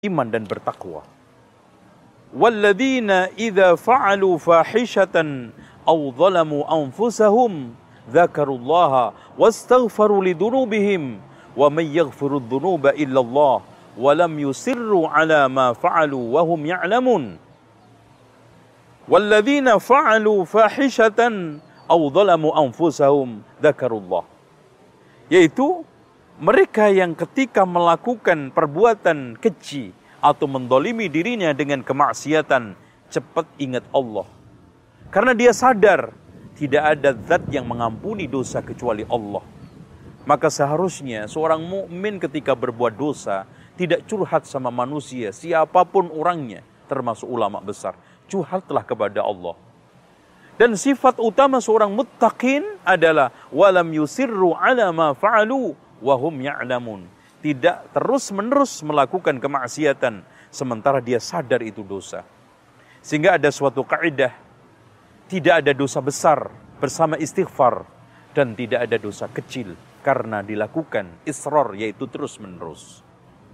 iman dan bertakwa. Walladzina idza fa'alu fahishatan aw zalamu anfusahum dzakarullaha wastaghfaru lidunubihim wa may yaghfiru dzunuba illallah wa lam yusirru ala ma fa'alu wa hum ya'lamun. Walladzina fa'alu fahishatan aw zalamu anfusahum dzakarullah, yaitu mereka yang ketika melakukan perbuatan keji atau mendolimi dirinya dengan kemaksiatan, cepat ingat Allah. Karena dia sadar tidak ada zat yang mengampuni dosa kecuali Allah. Maka seharusnya seorang mukmin ketika berbuat dosa tidak curhat sama manusia, siapapun orangnya, termasuk ulama besar. Curhatlah kepada Allah. Dan sifat utama seorang muttaqin adalah walam yusirru ala ma fa'alu wa hum ya'lamun. Tidak terus-menerus melakukan kemaksiatan sementara dia sadar itu dosa. Sehingga ada suatu kaidah, tidak ada dosa besar bersama istighfar dan tidak ada dosa kecil karena dilakukan israr, yaitu terus-menerus.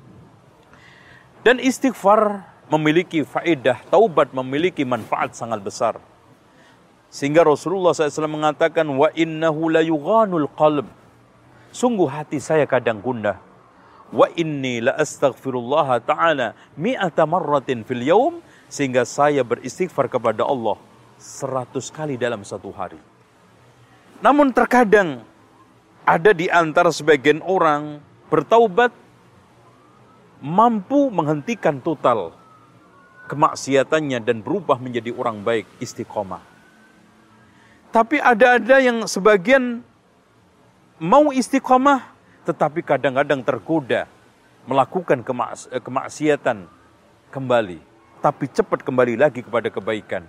Dan istighfar memiliki faedah, taubat memiliki manfaat sangat besar. Sehingga Rasulullah SAW mengatakan, wa innahu la yughanul qalb. Sungguh hati saya kadang gundah. Wa inni la astaghfirullah ta'ala mi'ata marratin fil yaum. Sehingga saya beristighfar kepada Allah 100 kali dalam satu hari. Namun terkadang ada di antara sebagian orang bertaubat, mampu menghentikan total kemaksiatannya dan berubah menjadi orang baik, istiqomah. Tapi ada yang sebagian mau istiqomah, tetapi kadang-kadang tergoda melakukan kemaksiatan kembali, tapi cepat kembali lagi kepada kebaikan.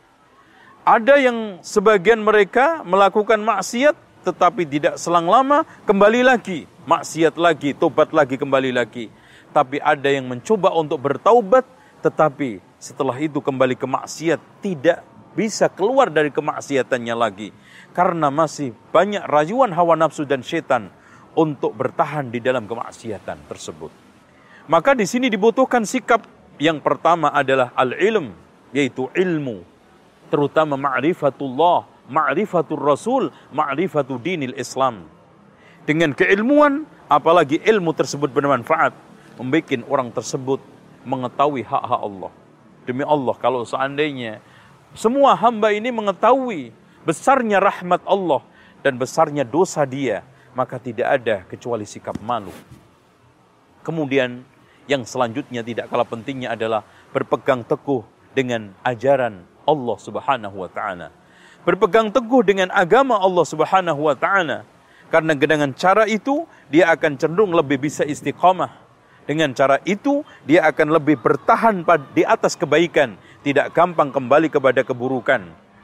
Ada yang sebagian mereka melakukan maksiat, tetapi tidak selang lama kembali lagi, maksiat lagi, tobat lagi, kembali lagi. Tapi ada yang mencoba untuk bertaubat, tetapi setelah itu kembali ke maksiat, tidak bisa keluar dari kemaksiatannya lagi. Karena masih banyak rayuan hawa nafsu dan setan untuk bertahan di dalam kemaksiatan tersebut. Maka di sini dibutuhkan sikap yang pertama adalah al-ilm, yaitu ilmu. Terutama ma'rifatullah, ma'rifatul rasul, ma'rifatul dinil Islam. Dengan keilmuan, apalagi ilmu tersebut bermanfaat, membuat orang tersebut mengetahui hak-hak Allah. Demi Allah, kalau seandainya semua hamba ini mengetahui besarnya rahmat Allah dan besarnya dosa dia, maka tidak ada kecuali sikap malu. Kemudian yang selanjutnya tidak kalah pentingnya adalah berpegang teguh dengan ajaran Allah Subhanahu wa ta'ala. Berpegang teguh dengan agama Allah Subhanahu wa ta'ala. Karena dengan cara itu dia akan cenderung lebih bisa istiqamah. Dengan cara itu dia akan lebih bertahan di atas kebaikan, tidak gampang kembali kepada keburukan.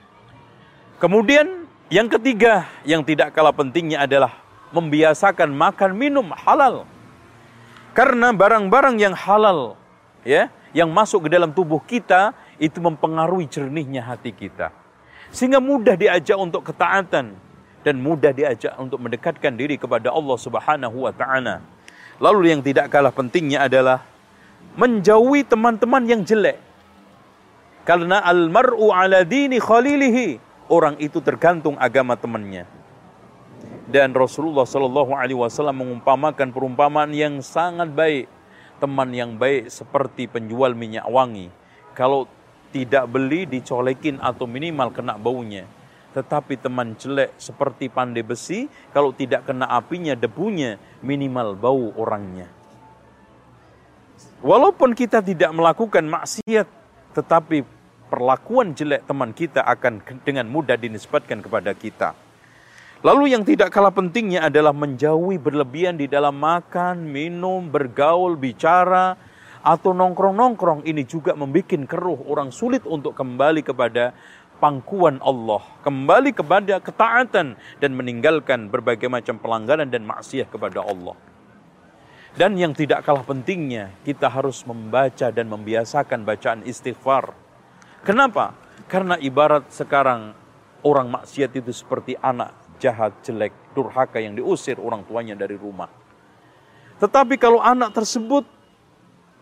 Kemudian yang ketiga yang tidak kalah pentingnya adalah membiasakan makan minum halal. Karena barang-barang yang halal, ya, yang masuk ke dalam tubuh kita itu mempengaruhi jernihnya hati kita. Sehingga mudah diajak untuk ketaatan dan mudah diajak untuk mendekatkan diri kepada Allah Subhanahu wa ta'ala. Lalu yang tidak kalah pentingnya adalah menjauhi teman-teman yang jelek. Karena al-mar'u ala dini khalilihi, orang itu tergantung agama temannya. Dan Rasulullah SAW mengumpamakan perumpamaan yang sangat baik. Teman yang baik seperti penjual minyak wangi. Kalau tidak beli dicolekin atau minimal kena baunya. Tetapi teman jelek seperti pandai besi, kalau tidak kena apinya, debunya, minimal bau orangnya. Walaupun kita tidak melakukan maksiat, tetapi perlakuan jelek teman kita akan dengan mudah dinisbatkan kepada kita. Lalu yang tidak kalah pentingnya adalah menjauhi berlebihan di dalam makan, minum, bergaul, bicara, atau nongkrong-nongkrong. Ini juga membuat keruh, orang sulit untuk kembali kepada pangkuan Allah, kembali kepada ketaatan dan meninggalkan berbagai macam pelanggaran dan maksiat kepada Allah. Dan yang tidak kalah pentingnya, kita harus membaca dan membiasakan bacaan istighfar. Kenapa? Karena ibarat sekarang orang maksiat itu seperti anak jahat, jelek, durhaka yang diusir orang tuanya dari rumah. Tetapi kalau anak tersebut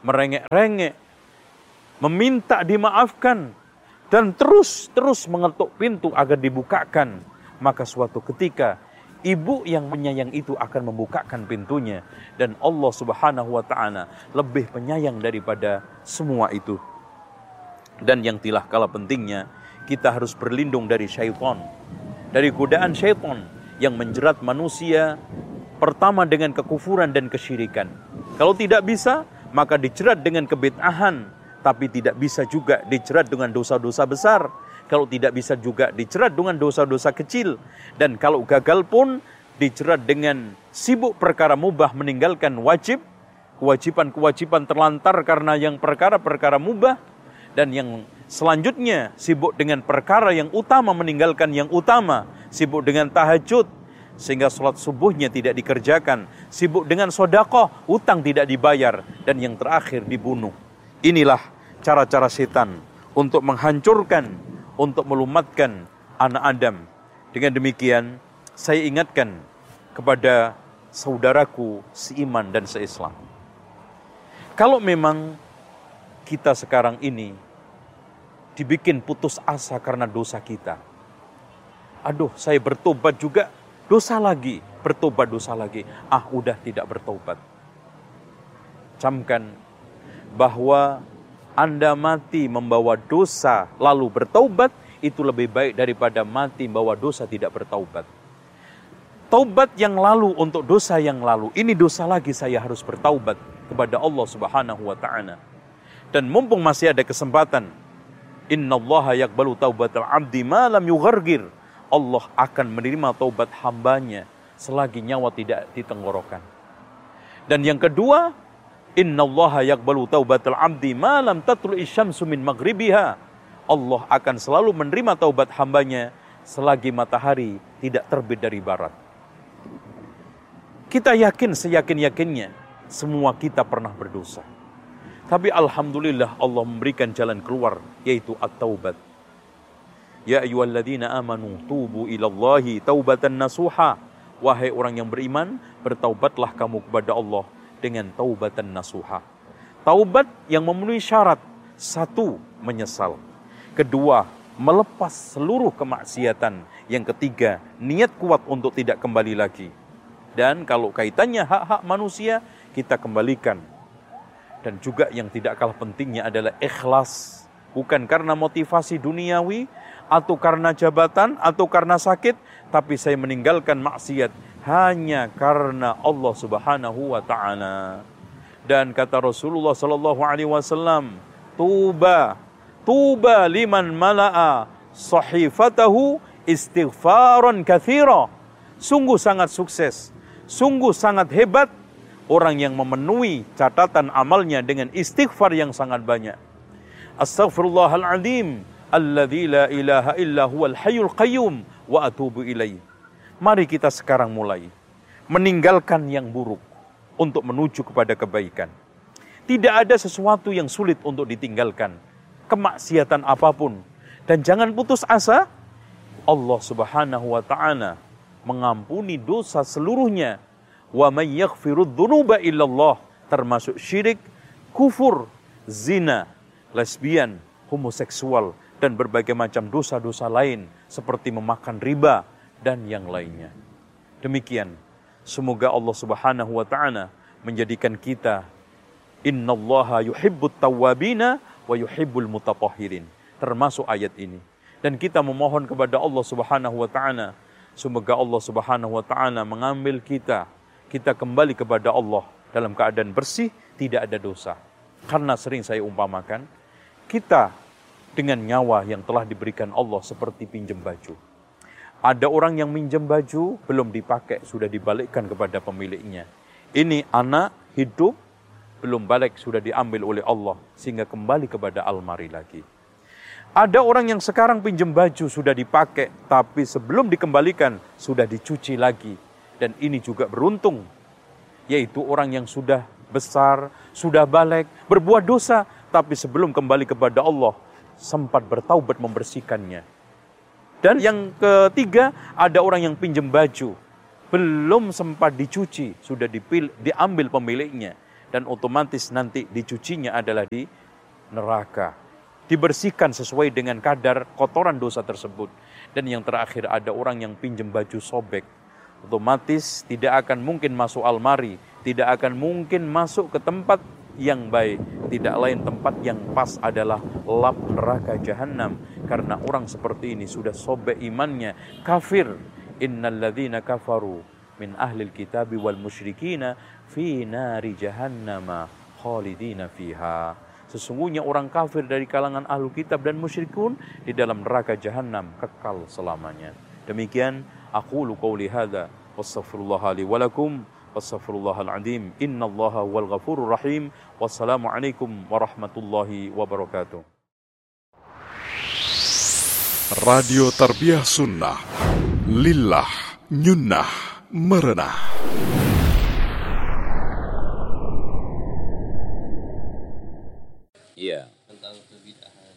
merengek-rengek, meminta dimaafkan, dan terus mengetuk pintu agar dibukakan, maka suatu ketika ibu yang penyayang itu akan membukakan pintunya, dan Allah Subhanahu wa Ta'ala lebih penyayang daripada semua itu. Dan yang tidak kalah pentingnya, kita harus berlindung dari syaitan, dari godaan syaitan yang menjerat manusia pertama dengan kekufuran dan kesyirikan. Kalau tidak bisa, maka dijerat dengan kebid'ahan, tapi tidak bisa juga dijerat dengan dosa-dosa besar. Kalau tidak bisa juga dijerat dengan dosa-dosa kecil. Dan kalau gagal pun dijerat dengan sibuk perkara mubah meninggalkan wajib, kewajiban-kewajiban terlantar karena yang perkara-perkara mubah. Dan yang selanjutnya sibuk dengan perkara yang utama meninggalkan yang utama, sibuk dengan tahajud sehingga sholat subuhnya tidak dikerjakan, sibuk dengan sedekah, utang tidak dibayar, dan yang terakhir dibunuh. Inilah cara-cara setan untuk menghancurkan, untuk melumatkan anak Adam. Dengan demikian, saya ingatkan kepada saudaraku seiman dan seislam. Kalau memang kita sekarang ini dibikin putus asa karena dosa kita. Aduh, saya bertobat juga, dosa lagi, bertobat dosa lagi. Udah tidak bertobat. Camkan bahwa Anda mati membawa dosa lalu bertaubat, itu lebih baik daripada mati membawa dosa tidak bertaubat. Taubat yang lalu untuk dosa yang lalu, ini dosa lagi, saya harus bertaubat kepada Allah Subhanahu wa Ta'ala. Dan mumpung masih ada kesempatan, innallaha yaqbalu taubatal abdi ma lam yughargir. Allah akan menerima taubat hambanya selagi nyawa tidak di tenggorokan. Dan yang kedua, innallaha yaqbalu taubatal abdi ma lam tatlu'i syamsu min maghribiha. Allah akan selalu menerima taubat hambanya selagi matahari tidak terbit dari barat. Kita yakin seyakin-yakinnya semua kita pernah berdosa. Tapi alhamdulillah Allah memberikan jalan keluar, yaitu at-taubat. Ya ayyuhalladzina amanu tubu ilallahi taubatan nasuha. Wahai orang yang beriman, bertaubatlah kamu kepada Allah dengan taubatan nasuha. Taubat yang memenuhi syarat. 1, menyesal. 2, melepas seluruh kemaksiatan. Yang 3, niat kuat untuk tidak kembali lagi. Dan kalau kaitannya hak-hak manusia, kita kembalikan. Dan juga yang tidak kalah pentingnya adalah ikhlas. Bukan karena motivasi duniawi, atau karena jabatan, atau karena sakit, tapi saya meninggalkan maksiat hanya karena Allah Subhanahu wa Ta'ala. Dan kata Rasulullah sallallahu alaihi wasallam, tuba liman mala'a sahifatahu istighfaran katsira. Sungguh sangat sukses, sungguh sangat hebat orang yang memenuhi catatan amalnya dengan istighfar yang sangat banyak. Astaghfirullahaladzim alladzi la ilaha illa huwal hayyul qayyum wa atubu ilaih. Mari kita sekarang mulai meninggalkan yang buruk untuk menuju kepada kebaikan. Tidak ada sesuatu yang sulit untuk ditinggalkan, kemaksiatan apapun. Dan jangan putus asa, Allah Subhanahu wa Ta'ala mengampuni dosa seluruhnya. Wa may yaghfirudz dzunuba illallah, termasuk syirik, kufur, zina, lesbian, homoseksual, dan berbagai macam dosa-dosa lain seperti memakan riba dan yang lainnya. Demikian, semoga Allah Subhanahu wa Ta'ala menjadikan kita innallaha yuhibbut tawwabina wa yuhibbul mutatahhirin, termasuk ayat ini. Dan kita memohon kepada Allah Subhanahu wa Ta'ala, semoga Allah Subhanahu wa Ta'ala mengambil kita kembali kepada Allah dalam keadaan bersih, tidak ada dosa. Karena sering saya umpamakan, kita dengan nyawa yang telah diberikan Allah seperti pinjam baju. Ada orang yang minjam baju, belum dipakai, sudah dibalikkan kepada pemiliknya. Ini anak hidup, belum balik, sudah diambil oleh Allah, sehingga kembali kepada almari lagi. Ada orang yang sekarang pinjam baju, sudah dipakai, tapi sebelum dikembalikan, sudah dicuci lagi. Dan ini juga beruntung, yaitu orang yang sudah besar, sudah balik, berbuat dosa, tapi sebelum kembali kepada Allah, sempat bertaubat membersihkannya. Dan yang ketiga, ada orang yang pinjam baju, belum sempat dicuci, sudah diambil pemiliknya. dan otomatis nanti dicucinya adalah di neraka. Dibersihkan sesuai dengan kadar kotoran dosa tersebut. Dan yang terakhir ada orang yang pinjam baju sobek, otomatis tidak akan mungkin masuk almari, tidak akan mungkin masuk ke tempat yang baik. Tidak lain tempat yang pas adalah lap neraka jahanam. Karena orang seperti ini sudah sobek imannya, kafir. Innal ladzina kafaru min ahlil kitabi wal musyrikina fi nari jahannama khalidina fiha. Sesungguhnya orang kafir dari kalangan ahlu kitab dan musyrikun di dalam neraka jahanam kekal selamanya. Demikian aqulu qouli hadza wastaghfirullah li wa lakum wastaghfirullahal azim innallaha wal ghafurur rahim. Wassalamualaikum warahmatullahi wabarakatuh. Radio Tarbiyah Sunnah Lillah Nyunnah Merenah. Iya. Tentang kebidahan.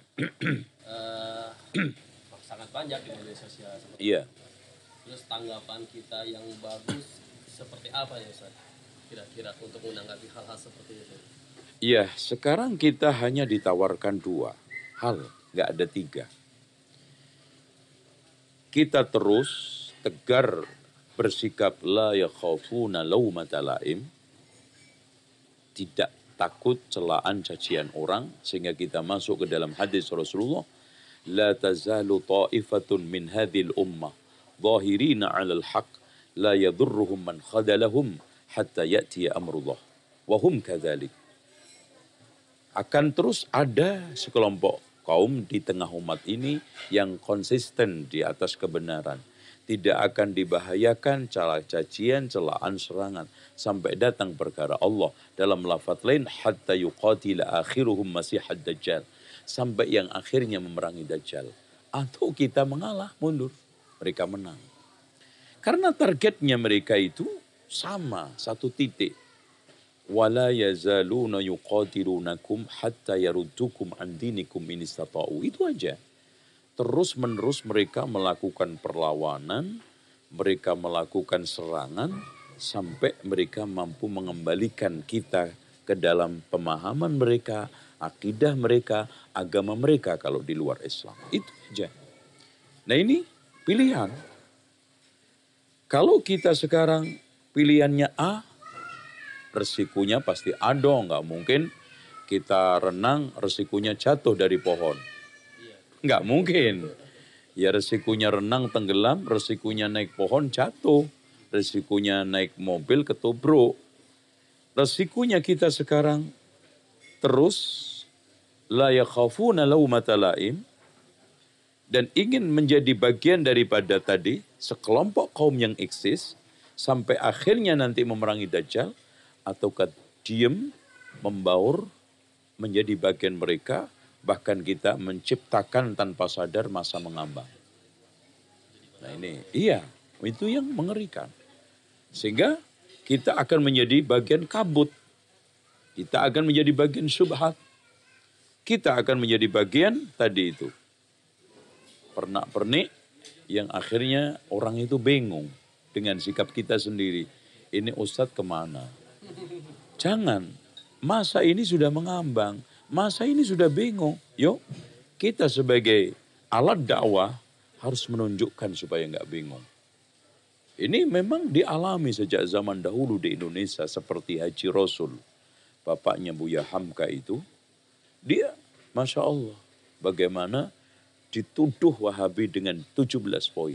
Sangat banyak di media sosial. Iya. Terus tanggapan kita yang bagus seperti apa ya Ustaz? Kira-kira untuk menanggapi hal-hal seperti itu. Iya, sekarang kita hanya ditawarkan 2 hal, nggak ada 3. Kita terus tegar bersikap la yakhafuna laumata laim, tidak takut celaan cacian orang, sehingga kita masuk ke dalam hadis Rasulullah, la tazalu ta'ifatun min hadhil ummah zahirina 'alal haqq la yadhurruhum man khadalahum hatta ya'tiya amrullah wa hum kadzalik. Akan terus ada sekelompok kaum di tengah umat ini yang konsisten di atas kebenaran. Tidak akan dibahayakan cala cacian, celaan, serangan. Sampai datang perkara Allah. Dalam lafaz lain, hatta yuqatila akhiruhum masihad dajjal. Sampai yang akhirnya memerangi Dajjal. Atau kita mengalah, mundur. Mereka menang. Karena targetnya mereka itu sama, satu titik. Wala yazaluna yuqatilunakum hatta yaruddukum an dinikum in istata'u. Itu aja. Terus menerus mereka melakukan perlawanan, mereka melakukan serangan, sampai mereka mampu mengembalikan kita ke dalam pemahaman mereka, akidah mereka, agama mereka kalau di luar Islam. Itu aja. Nah ini pilihan. Kalau kita sekarang pilihannya A, resikonya pasti A dong. Nggak mungkin kita renang resikonya jatuh dari pohon. Nggak mungkin. Ya resikonya renang tenggelam, resikonya naik pohon jatuh, resikonya naik mobil ketubruk. Resikonya kita sekarang terus la yakhafuna laumata laim, dan ingin menjadi bagian daripada tadi sekelompok kaum yang eksis sampai akhirnya nanti memerangi Dajjal, ataukah diem, membaur, menjadi bagian mereka. Bahkan kita menciptakan tanpa sadar masa mengambang. Nah ini, iya, itu yang mengerikan. Sehingga kita akan menjadi bagian kabut. Kita akan menjadi bagian syubhat. Kita akan menjadi bagian tadi itu. Pernak-pernik yang akhirnya orang itu bingung dengan sikap kita sendiri. Ini Ustadz kemana? Jangan, masa ini sudah mengambang. Masa ini sudah bingung. Yuk, kita sebagai alat dakwah harus menunjukkan supaya nggak bingung. Ini memang dialami sejak zaman dahulu di Indonesia seperti Haji Rasul. Bapaknya Buya Hamka itu, dia Masya Allah, bagaimana dituduh Wahabi dengan 17 poin.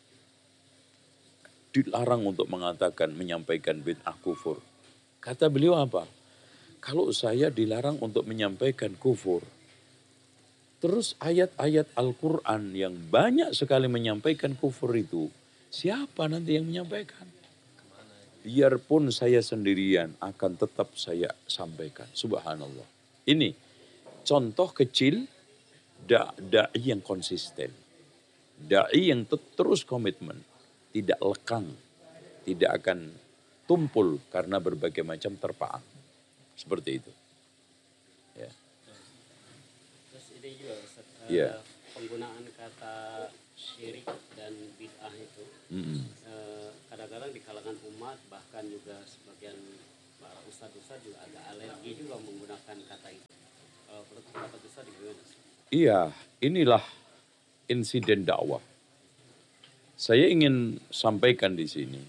Dilarang untuk mengatakan, menyampaikan bid'ah kufur. Kata beliau apa? Kalau saya dilarang untuk menyampaikan kufur, terus ayat-ayat Al-Quran yang banyak sekali menyampaikan kufur itu, siapa nanti yang menyampaikan? Biarpun saya sendirian, akan tetap saya sampaikan. Subhanallah. Ini contoh kecil da'i yang konsisten. Da'i yang terus komitmen. Tidak lekang. Tidak akan tumpul karena berbagai macam terpaan. Seperti itu. Ya. Terus ini juga Ustaz, penggunaan kata syirik dan bid'ah itu kadang-kadang di kalangan umat, bahkan juga sebagian para ustadz-ustadz juga agak alergi juga menggunakan kata itu. Kalau menurut pendapat Ustadz gimana? Iya, inilah insiden dakwah. Saya ingin sampaikan di sini.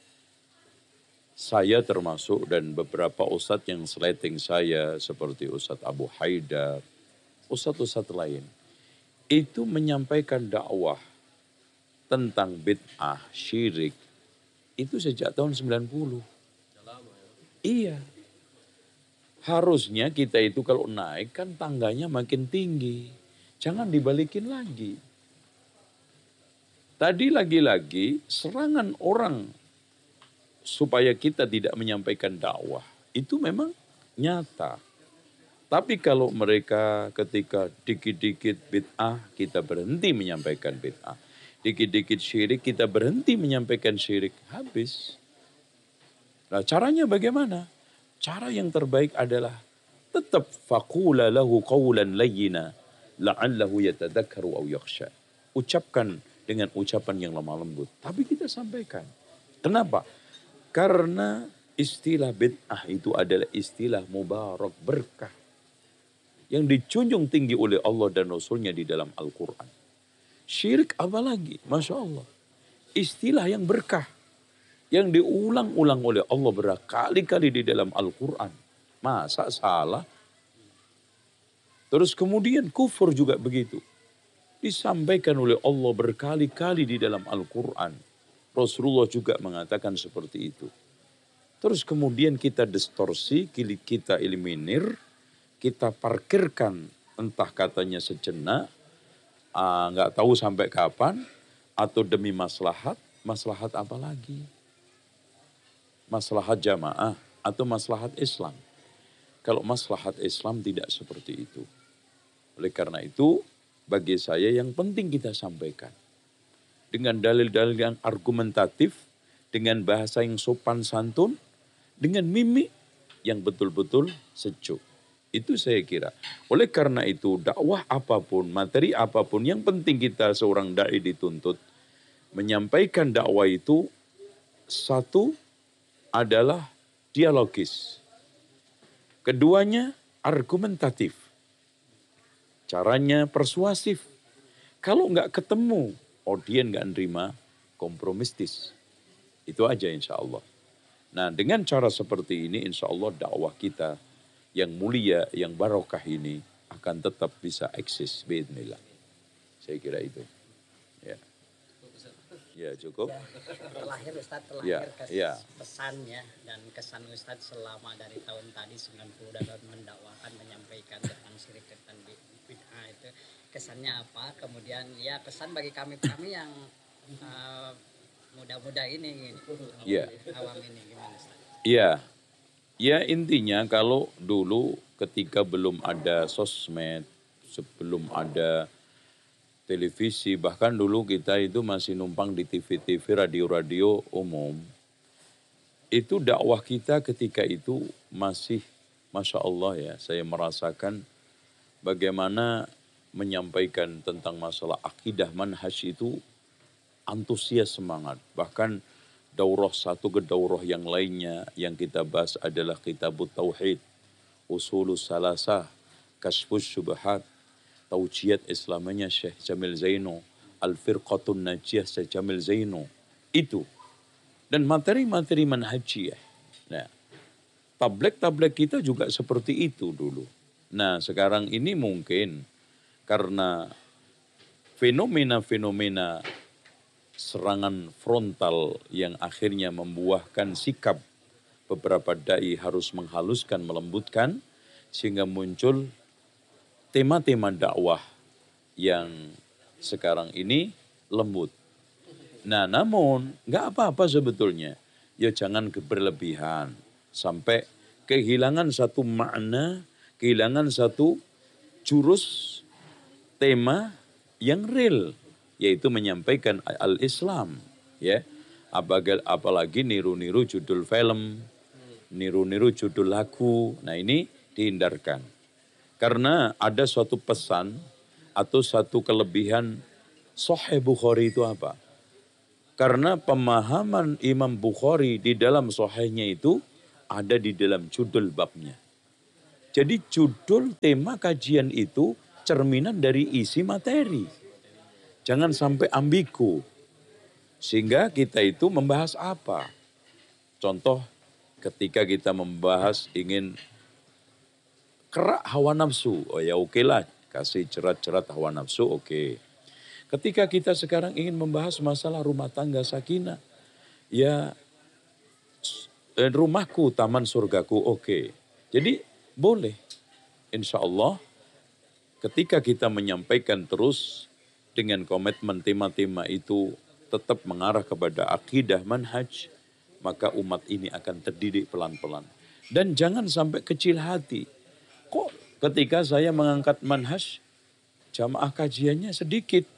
Saya termasuk dan beberapa ustadz yang seleting saya seperti Ustadz Abu Haidar, ustadz-ustadz lain. Itu menyampaikan dakwah tentang bid'ah, syirik. Itu sejak tahun 90. Iya. Harusnya kita itu kalau naik kan tangganya makin tinggi. Jangan dibalikin lagi. Tadi lagi-lagi serangan orang supaya kita tidak menyampaikan dakwah. Itu memang nyata. Tapi kalau mereka ketika dikit-dikit bid'ah, kita berhenti menyampaikan bid'ah. Dikit-dikit syirik, kita berhenti menyampaikan syirik. Habis. Nah, caranya bagaimana? Cara yang terbaik adalah tetap faqula lahu qawlan layyina la'allahu yatadakkaru aw yakhsha. Ucapkan dengan ucapan yang lemah lembut. Tapi kita sampaikan. Kenapa? Karena istilah bid'ah itu adalah istilah mubarak, berkah. Yang dicunjung tinggi oleh Allah dan Rasulnya di dalam Al-Quran. Syirik apalagi, Masya Allah. Istilah yang berkah. Yang diulang-ulang oleh Allah berkali-kali di dalam Al-Quran. Masa salah? Terus kemudian kufur juga begitu. Disampaikan oleh Allah berkali-kali di dalam Al-Quran. Rasulullah juga mengatakan seperti itu. Terus kemudian kita distorsi, kita eliminir, kita parkirkan entah katanya sejenak, nggak tahu sampai kapan, atau demi maslahat apa lagi? Maslahat jamaah atau maslahat Islam. Kalau maslahat Islam tidak seperti itu. Oleh karena itu, bagi saya yang penting kita sampaikan. Dengan dalil-dalil yang argumentatif, dengan bahasa yang sopan santun, dengan mimik yang betul-betul sejuk. Itu saya kira. Oleh karena itu dakwah apapun, materi apapun, yang penting kita seorang dai dituntut menyampaikan dakwah itu satu adalah dialogis. Keduanya argumentatif. Caranya persuasif. Kalau nggak ketemu, audien nggak nerima, kompromistis. Itu aja insya Allah. Nah dengan cara seperti ini insya Allah dakwah kita yang mulia, yang barokah ini akan tetap bisa eksis. Bismillah. Saya kira itu. Ya. Ya cukup. Ya, terakhir Ustadz, pesannya dan kesan Ustadz selama dari tahun tadi 90 dalam mendakwakan, menyampaikan tentang syirik, tentang bid'ah itu. Kesannya apa? Kemudian ya kesan bagi kami yang muda-muda ini, awam ini gimana Ustaz? Iya. Ya intinya kalau dulu ketika belum ada sosmed, sebelum ada televisi, bahkan dulu kita itu masih numpang di TV-TV, radio-radio umum. Itu dakwah kita ketika itu masih, Masya Allah ya, saya merasakan bagaimana menyampaikan tentang masalah akidah manhaj itu antusias semangat. Bahkan daurah satu ke daurah yang lainnya yang kita bahas adalah Kitabut Tauhid, Usulus Salasah, Kashfus Syubhat, Taujiat Islamanya Syekh Jamil Zaino, Al-Firqatun Najiyah Syekh Jamil Zaino. Itu. Dan materi-materi manhajiyah. Nah, tablek-tablek kita juga seperti itu dulu. Nah, sekarang ini mungkin karena fenomena-fenomena serangan frontal yang akhirnya membuahkan sikap beberapa dai harus menghaluskan, melembutkan, sehingga muncul tema-tema dakwah yang sekarang ini lembut. Nah namun nggak apa-apa sebetulnya. Ya jangan berlebihan sampai kehilangan satu makna, kehilangan satu jurus tema yang real, yaitu menyampaikan al-Islam. Ya, apalagi niru-niru judul film, niru-niru judul lagu. Nah ini dihindarkan. Karena ada suatu pesan atau satu kelebihan Sahih Bukhari itu apa? Karena pemahaman Imam Bukhari di dalam Sahihnya itu ada di dalam judul babnya. Jadi judul tema kajian itu cerminan dari isi materi. Jangan sampai ambigu. Sehingga kita itu membahas apa? Contoh ketika kita membahas ingin kerak hawa nafsu. Oh ya oke lah, kasih cerat-cerat hawa nafsu oke. Ketika kita sekarang ingin membahas masalah rumah tangga sakinah. Ya rumahku taman surgaku oke. Jadi boleh. Insya Allah ketika kita menyampaikan terus dengan komitmen tema-tema itu tetap mengarah kepada akidah manhaj, maka umat ini akan terdidik pelan-pelan. Dan jangan sampai kecil hati. Kok ketika saya mengangkat manhaj, jamaah kajiannya sedikit.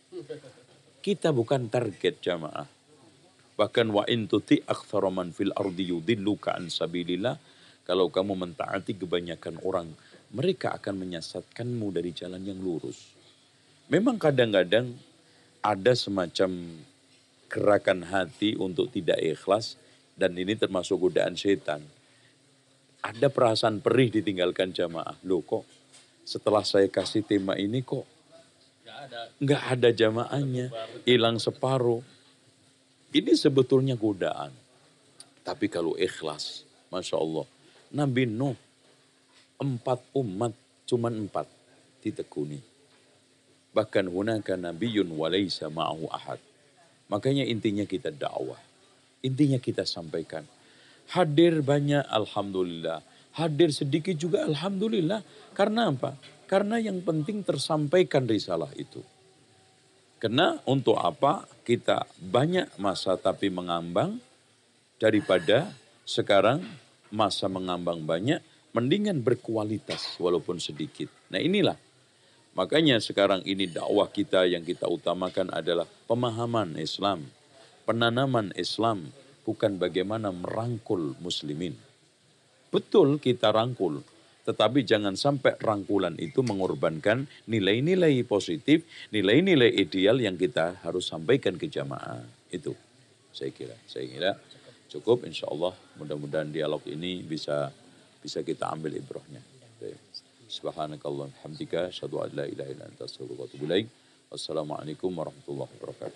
Kita bukan target jamaah. Bahkan wa in tuti aktsara man fil ardi yudilluka an sabilillah. Kalau kamu mentaati kebanyakan orang, mereka akan menyesatkanmu dari jalan yang lurus. Memang kadang-kadang ada semacam gerakan hati untuk tidak ikhlas, dan ini termasuk godaan setan. Ada perasaan perih ditinggalkan jamaah. Loh kok setelah saya kasih tema ini kok nggak ada jamaahnya, hilang separuh. Ini sebetulnya godaan. Tapi kalau ikhlas, Masya Allah, Nabi Nuh 4 umat, cuman 4 ditekuni. Bahkan hunaka nabiyyun wa laisa ma'ahu ahad. Makanya intinya kita dakwah. Intinya kita sampaikan. Hadir banyak, alhamdulillah. Hadir sedikit juga, alhamdulillah. Karena apa? Karena yang penting tersampaikan risalah itu. Karena untuk apa kita banyak masa tapi mengambang daripada sekarang masa mengambang banyak, mendingan berkualitas walaupun sedikit. Nah inilah, makanya sekarang ini dakwah kita yang kita utamakan adalah pemahaman Islam, penanaman Islam, bukan bagaimana merangkul muslimin. Betul kita rangkul, tetapi jangan sampai rangkulan itu mengorbankan nilai-nilai positif, nilai-nilai ideal yang kita harus sampaikan ke jamaah. Itu saya kira cukup, insya Allah. Mudah-mudahan dialog ini bisa kita ambil ibrahnya. Subhanakallah hamdika asyhadu an la ilaha illa anta astaghfiruka wa atubu ilaik. Wassalamualaikum warahmatullahi wabarakatuh.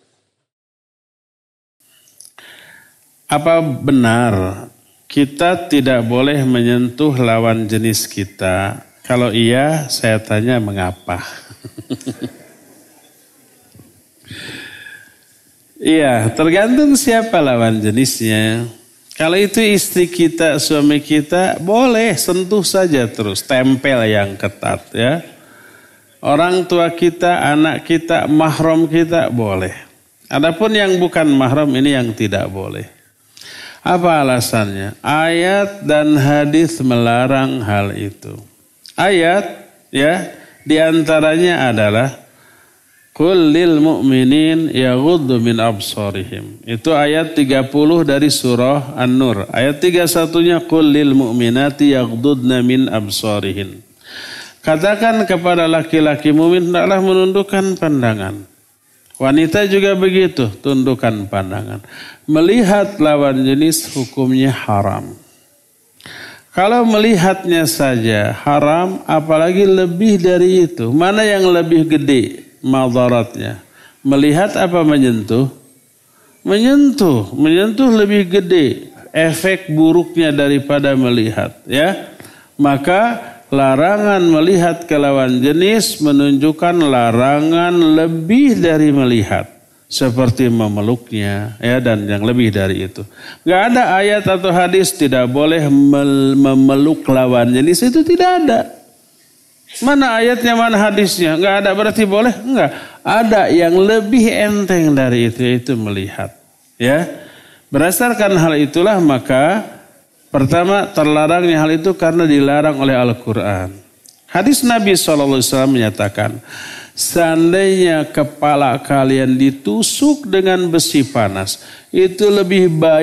Apa benar kita tidak boleh menyentuh lawan jenis kita? Kalau iya, saya tanya mengapa? Iya, tergantung siapa lawan jenisnya. Kalau itu istri kita, suami kita, boleh sentuh saja terus, tempel yang ketat ya. Orang tua kita, anak kita, mahram kita, boleh. Adapun yang bukan mahram ini yang tidak boleh. Apa alasannya? Ayat dan hadis melarang hal itu. Ayat ya, diantaranya adalah Qul lil mu'minin yaghuddu min absarihim. Itu ayat 30 dari surah An-Nur. Ayat 31-nya Qul lil mu'minati yaghuddna min absarihin. Katakan kepada laki-laki mukmin hendaklah menundukkan pandangan. Wanita juga begitu, tundukkan pandangan. Melihat lawan jenis hukumnya haram. Kalau melihatnya saja haram, apalagi lebih dari itu. Mana yang lebih gede madaratnya? Melihat apa menyentuh? Menyentuh lebih gede efek buruknya daripada melihat, ya. Maka larangan melihat ke lawan jenis menunjukkan larangan lebih dari melihat, seperti memeluknya, ya, dan yang lebih dari itu. Gak ada ayat atau hadis tidak boleh memeluk lawan jenis, itu tidak ada. Mana ayatnya, mana hadisnya? Enggak ada berarti boleh? Enggak. Ada yang lebih enteng dari itu melihat. Ya. Berdasarkan hal itulah maka pertama terlarangnya hal itu karena dilarang oleh Al-Quran. Hadis Nabi SAW menyatakan, seandainya kepala kalian ditusuk dengan besi panas, itu lebih baik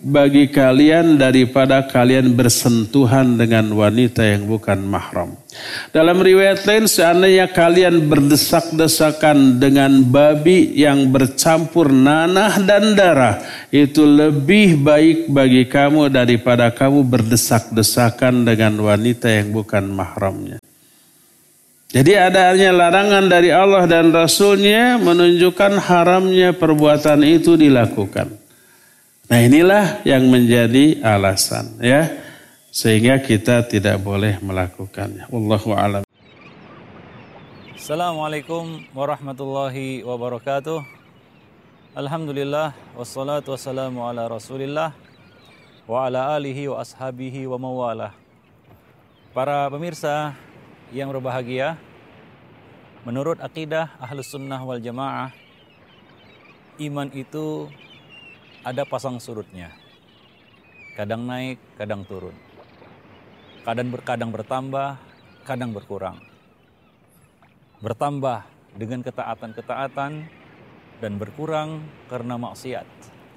bagi kalian daripada kalian bersentuhan dengan wanita yang bukan mahram. Dalam riwayat lain, seandainya kalian berdesak-desakan dengan babi yang bercampur nanah dan darah, itu lebih baik bagi kamu daripada kamu berdesak-desakan dengan wanita yang bukan mahramnya. Jadi adanya larangan dari Allah dan Rasul-Nya menunjukkan haramnya perbuatan itu dilakukan. Nah inilah yang menjadi alasan ya, sehingga kita tidak boleh melakukannya. Wallahu a'lam. Assalamualaikum warahmatullahi wabarakatuh. Alhamdulillah wassalatu wassalamu ala Rasulillah wa ala alihi wa ashabihi wa mawalah. Para pemirsa yang berbahagia, menurut akidah Ahlus Sunnah wal Jamaah, iman itu ada pasang surutnya. Kadang naik, kadang turun. Kadang bertambah, kadang berkurang. Bertambah dengan ketaatan-ketaatan dan berkurang karena maksiat.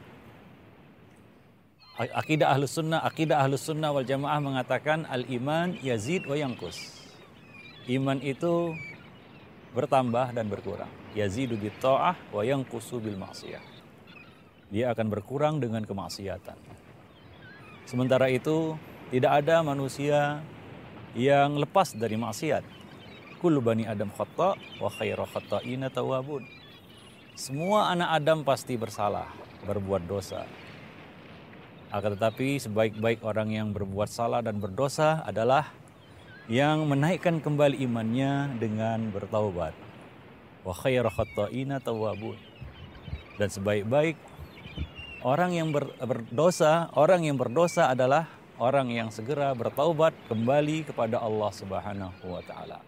Akidah Ahlus Sunnah wal Jamaah mengatakan al-iman yazid wa yanqus. Iman itu bertambah dan berkurang. Yazidu bit ta'ah wa yanqusu bil ma'siyah. Dia akan berkurang dengan kemaksiatan. Sementara itu, tidak ada manusia yang lepas dari maksiat. Kullu bani Adam khata' wa khairu khata'ina tawwabun. Semua anak Adam pasti bersalah, berbuat dosa. Akan tetapi sebaik-baik orang yang berbuat salah dan berdosa adalah yang menaikkan kembali imannya dengan bertaubat. Wa khairu khata'ina tawwabun. Dan sebaik-baik orang yang berdosa adalah orang yang segera bertaubat kembali kepada Allah Subhanahu wa taala.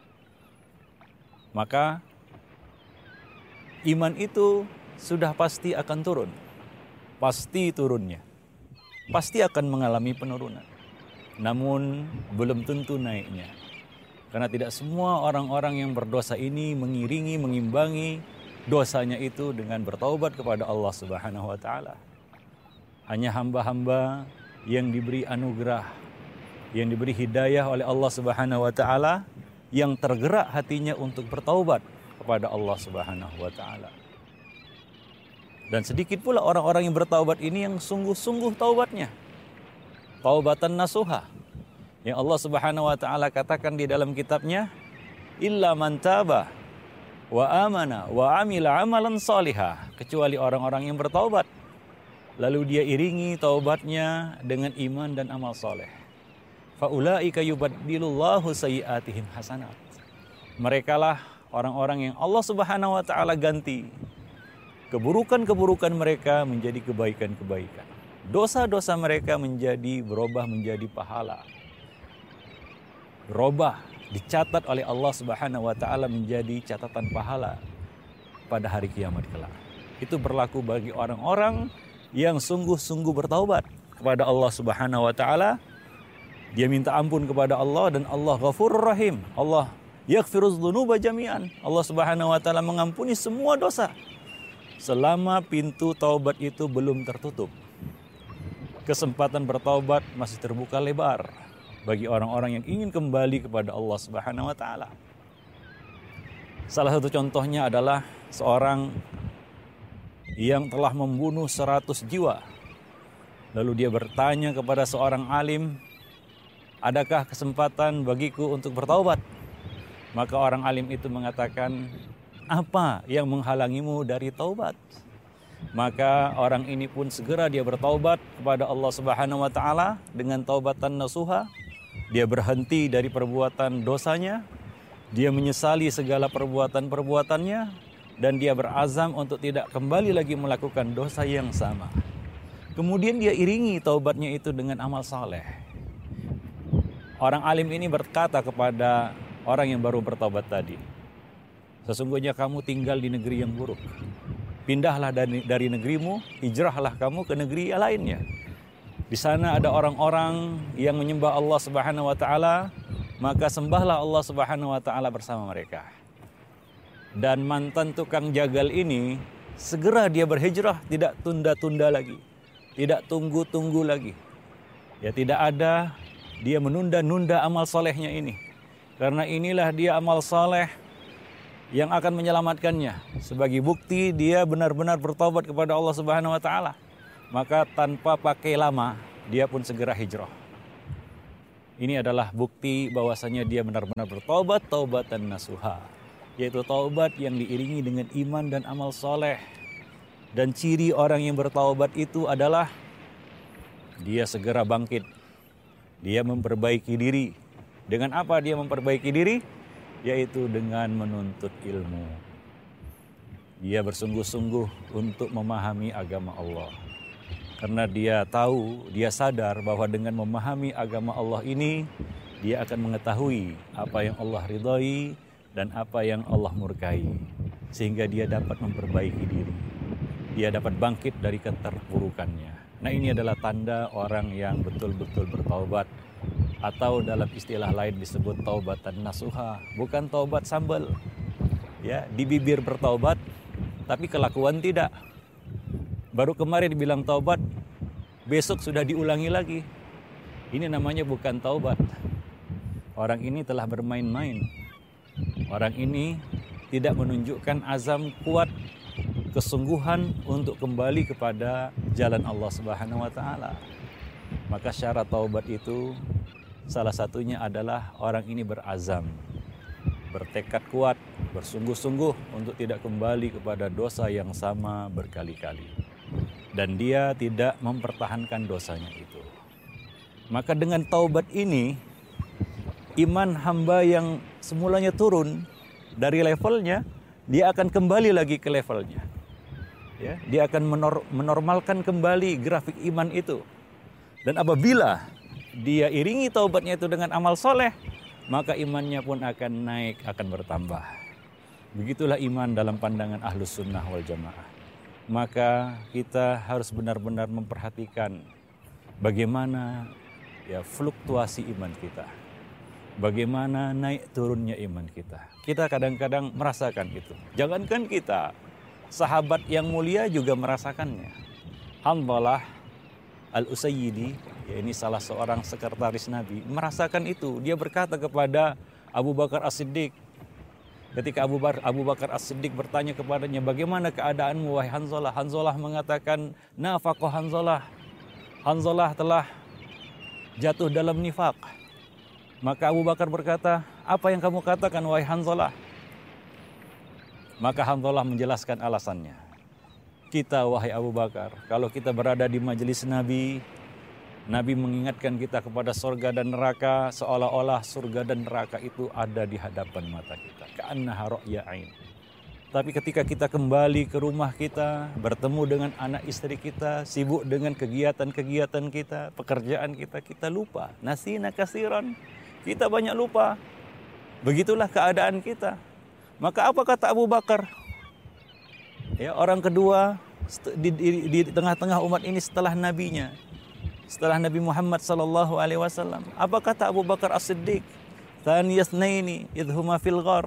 Maka iman itu sudah pasti akan turun. Pasti turunnya. Pasti akan mengalami penurunan. Namun belum tentu naiknya. Karena tidak semua orang-orang yang berdosa ini mengimbangi dosanya itu dengan bertaubat kepada Allah Subhanahu wa taala. Hanya hamba-hamba yang diberi anugerah, yang diberi hidayah oleh Allah Subhanahu wa taala yang tergerak hatinya untuk bertaubat kepada Allah Subhanahu wa taala. Dan sedikit pula orang-orang yang bertaubat ini yang sungguh-sungguh taubatnya. Taubatan nasuha. Yang Allah Subhanahu wa taala katakan di dalam kitabnya, illa man taba wa amana wa amila amalan salihah, kecuali orang-orang yang bertaubat lalu dia iringi taubatnya dengan iman dan amal saleh. Fa ulaika yubaddilullahu sayyi'atihim hasanat. Merekalah orang-orang yang Allah Subhanahu wa taala ganti keburukan-keburukan mereka menjadi kebaikan-kebaikan. Dosa-dosa mereka berubah menjadi pahala. Berubah dicatat oleh Allah Subhanahu wa taala menjadi catatan pahala pada hari kiamat kelak. Itu berlaku bagi orang-orang yang sungguh-sungguh bertaubat kepada Allah Subhanahu wa taala. Dia minta ampun kepada Allah dan Allah Ghafurur Rahim. Allah yaghfiruz dzunuba jami'an. Allah Subhanahu wa taala mengampuni semua dosa selama pintu taubat itu belum tertutup. Kesempatan bertaubat masih terbuka lebar bagi orang-orang yang ingin kembali kepada Allah Subhanahu wa taala. Salah satu contohnya adalah seorang yang telah membunuh 100 jiwa. Lalu dia bertanya kepada seorang alim, adakah kesempatan bagiku untuk bertaubat? Maka orang alim itu mengatakan, apa yang menghalangimu dari taubat? Maka orang ini pun segera dia bertaubat kepada Allah Subhanahu wa taala dengan taubatan nasuha. Dia berhenti dari perbuatan dosanya, dia menyesali segala perbuatan-perbuatannya, dan dia berazam untuk tidak kembali lagi melakukan dosa yang sama. Kemudian dia iringi taubatnya itu dengan amal saleh. Orang alim ini berkata kepada orang yang baru bertaubat tadi, sesungguhnya kamu tinggal di negeri yang buruk. Pindahlah dari negerimu, hijrahlah kamu ke negeri lainnya. Di sana ada orang-orang yang menyembah Allah Subhanahu wa taala, maka sembahlah Allah Subhanahu wa taala bersama mereka. Dan mantan tukang jagal ini segera dia berhijrah, tidak tunda-tunda lagi. tidak tunggu-tunggu lagi. Ya, tidak ada dia menunda-nunda amal solehnya ini. Karena inilah dia amal soleh yang akan menyelamatkannya. Sebagai bukti dia benar-benar bertobat kepada Allah Subhanahu wa taala. Maka tanpa pakai lama, dia pun segera hijrah. Ini adalah bukti bahwasanya dia benar-benar bertobat, taubatan nasuha. Yaitu taubat yang diiringi dengan iman dan amal soleh. Dan ciri orang yang bertaubat itu adalah dia segera bangkit. Dia memperbaiki diri. Dengan apa dia memperbaiki diri? Yaitu dengan menuntut ilmu. Dia bersungguh-sungguh untuk memahami agama Allah. Karena dia tahu, dia sadar bahwa dengan memahami agama Allah ini, dia akan mengetahui apa yang Allah ridhai dan apa yang Allah murkai. Sehingga dia dapat memperbaiki diri. Dia dapat bangkit dari keterpurukannya. Nah, ini adalah tanda orang yang betul-betul bertaubat. Atau dalam istilah lain disebut taubatan nasuha. Bukan taubat sambal. Ya, di bibir bertaubat, tapi kelakuan tidak. Baru kemarin dibilang taubat, besok sudah diulangi lagi. Ini namanya bukan taubat. Orang ini telah bermain-main. Orang ini tidak menunjukkan azam kuat, kesungguhan untuk kembali kepada jalan Allah Subhanahu wa taala. Maka syarat taubat itu salah satunya adalah orang ini berazam, bertekad kuat, bersungguh-sungguh untuk tidak kembali kepada dosa yang sama berkali-kali. Dan dia tidak mempertahankan dosanya itu. Maka dengan taubat ini, iman hamba yang semulanya turun dari levelnya, dia akan kembali lagi ke levelnya. Ya, dia akan menormalkan kembali grafik iman itu. Dan apabila dia iringi taubatnya itu dengan amal soleh, maka imannya pun akan naik, akan bertambah. Begitulah iman dalam pandangan Ahlus Sunnah wal Jamaah. Maka kita harus benar-benar memperhatikan bagaimana ya fluktuasi iman kita. Bagaimana naik turunnya iman kita. Kita kadang-kadang merasakan itu. Jangankan kita, sahabat yang mulia juga merasakannya. Hanzalah Al-Usayyidi, ya ini salah seorang sekretaris Nabi, merasakan itu. Dia berkata kepada Abu Bakar As-Siddiq, ketika Abu Bakar As-Siddiq bertanya kepadanya, bagaimana keadaanmu wahai Hanzalah? Hanzalah mengatakan, nafaqah Hanzalah. Hanzalah telah jatuh dalam nifaq. Maka Abu Bakar berkata, apa yang kamu katakan wahai Hanzalah? Maka Hanzalah menjelaskan alasannya. Kita wahai Abu Bakar, kalau kita berada di majelis Nabi, Nabi mengingatkan kita kepada surga dan neraka, seolah-olah surga dan neraka itu ada di hadapan mata kita. Ka'annaha ra'ya ain. Tapi ketika kita kembali ke rumah kita, bertemu dengan anak istri kita, sibuk dengan kegiatan-kegiatan kita, pekerjaan kita, kita lupa. Nasina kasiran, kita banyak lupa. Begitulah keadaan kita. Maka apa kata Abu Bakar? Ya, orang kedua di tengah-tengah umat ini setelah nabinya. Setelah Nabi Muhammad sallallahu alaihi wasallam, apa kata Abu Bakar As-Siddiq? Thaniyasnaini idhuma fil ghar.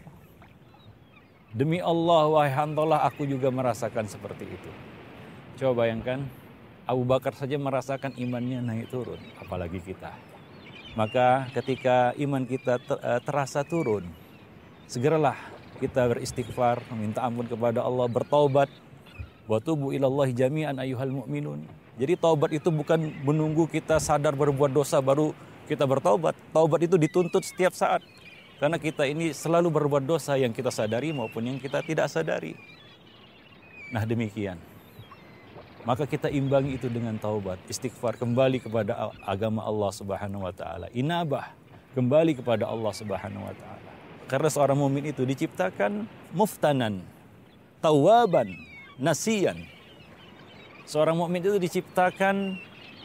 Demi Allah wahai Hanzalah, aku juga merasakan seperti itu. Coba bayangkan, Abu Bakar saja merasakan imannya naik turun, apalagi kita. Maka ketika iman kita terasa turun, segeralah kita beristighfar, meminta ampun kepada Allah, bertaubat. Wa tubu ilallahi jami'an ayyuhal mu'minun. Jadi taubat itu bukan menunggu kita sadar berbuat dosa baru kita bertaubat. Taubat itu dituntut setiap saat. Karena kita ini selalu berbuat dosa yang kita sadari maupun yang kita tidak sadari. Nah demikian. Maka kita imbangi itu dengan taubat, istighfar, kembali kepada agama Allah Subhanahu wa taala. Inabah, kembali kepada Allah Subhanahu wa taala. Karena seorang mukmin itu diciptakan muftanan, tawaban, nasiyan. Seorang mukmin itu diciptakan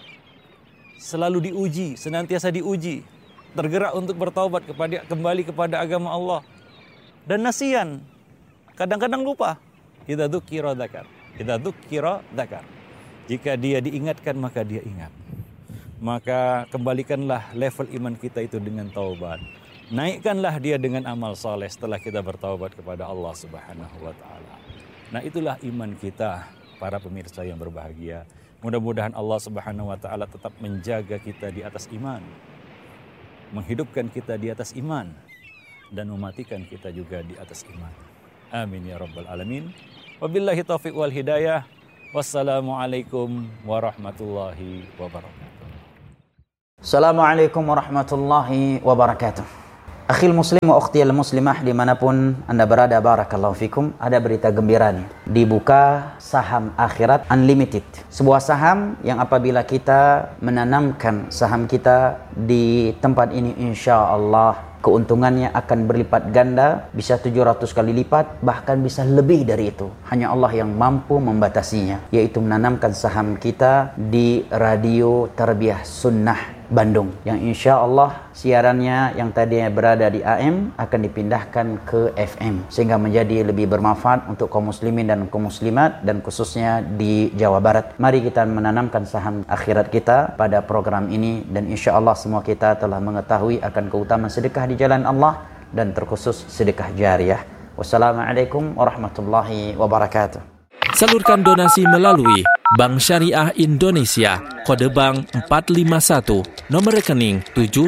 selalu diuji, senantiasa diuji, tergerak untuk bertaubat kembali kepada agama Allah. Dan nasiyan, kadang-kadang lupa. Idza dzukira dzakar. Idza dzukira dzakar. Jika dia diingatkan maka dia ingat. Maka kembalikanlah level iman kita itu dengan taubat. Naikkanlah dia dengan amal saleh setelah kita bertaubat kepada Allah Subhanahu wa taala. Nah, itulah iman kita, para pemirsa yang berbahagia. Mudah-mudahan Allah Subhanahu wa taala tetap menjaga kita di atas iman, menghidupkan kita di atas iman, dan mematikan kita juga di atas iman. Amin ya rabbal alamin. Wabillahi taufiq wal hidayah. Wassalamualaikum warahmatullahi wabarakatuh. Assalamualaikum warahmatullahi wabarakatuh. Akhil muslim wa ukhtiyal muslimah dimanapun Anda berada, barakallahu fikum. Ada berita gembira nih. Dibuka saham akhirat unlimited. Sebuah saham yang apabila kita menanamkan saham kita di tempat ini, insya Allah keuntungannya akan berlipat ganda, bisa 700 kali lipat, bahkan bisa lebih dari itu. Hanya Allah yang mampu membatasinya, yaitu menanamkan saham kita di Radio Tarbiyah Sunnah Bandung, yang insya Allah siarannya yang tadinya berada di AM akan dipindahkan ke FM, sehingga menjadi lebih bermanfaat untuk kaum muslimin dan kaum muslimat, dan khususnya di Jawa Barat. Mari kita menanamkan saham akhirat kita pada program ini, dan insya Allah semua kita telah mengetahui akan keutamaan sedekah di jalan Allah, dan terkhusus sedekah jariyah. Wassalamualaikum warahmatullahi wabarakatuh. Salurkan donasi melalui Bank Syariah Indonesia, kode bank 451, nomor rekening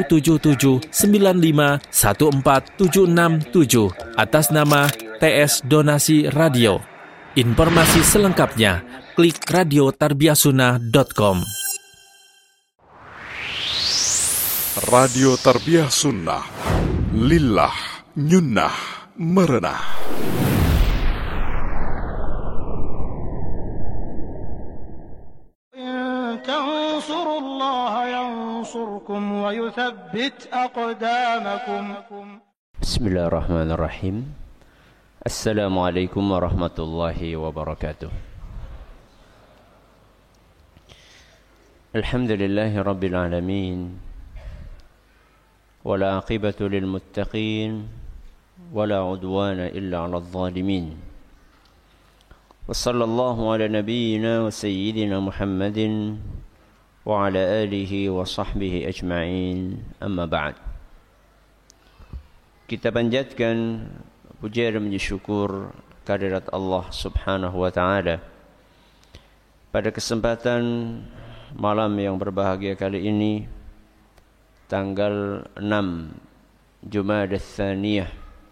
77795147677, atas nama TS Donasi Radio. Informasi selengkapnya klik radiotarbiyahsunnah.com. Radio Tarbiyah Sunnah, lillah, nyunnah, merenah. تنصروا الله ينصركم ويثبت أقدامكم. بسم الله الرحمن الرحيم. السلام عليكم ورحمة الله وبركاته. الحمد لله رب العالمين، ولا عاقبة للمتقين، ولا عدوان إلا على الظالمين. وصلى الله على نبينا وسيدنا محمد وعلى آله وصحبه أجمعين. أما بعد. Kita panjatkan puja dan puji syukur kehadirat Allah Subhanahu wa taala. Pada kesempatan malam yang berbahagia kali ini, tanggal 6 Jumadats Tsaniyah